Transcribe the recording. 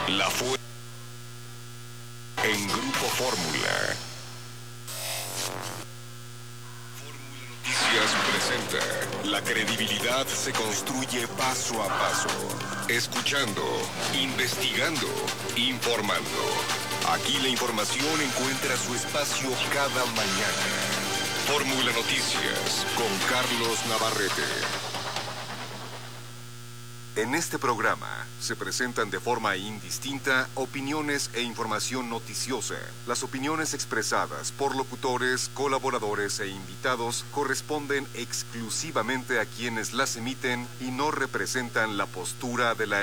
La fue en Grupo Fórmula. Fórmula Noticias presenta. La credibilidad se construye paso a paso. Escuchando, investigando, informando. Aquí la información encuentra su espacio cada mañana. Fórmula Noticias con Carlos Navarrete. En este programa se presentan de forma indistinta opiniones e información noticiosa. Las opiniones expresadas por locutores, colaboradores e invitados corresponden exclusivamente a quienes las emiten y no representan la postura de la